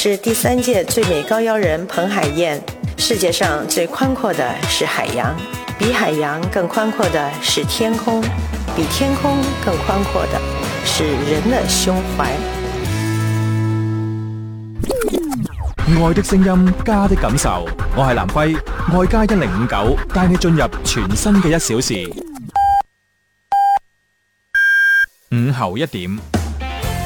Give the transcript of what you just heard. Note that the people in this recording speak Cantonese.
是第3屆最美高邀人彭海燕。世界上最宽阔的是海洋，比海洋更宽阔的是天空，比天空更宽阔的是人的胸懷。 愛的聲音，家的感受。我係南輝，愛家1059，帶你進入全新嘅1小時。午後1點。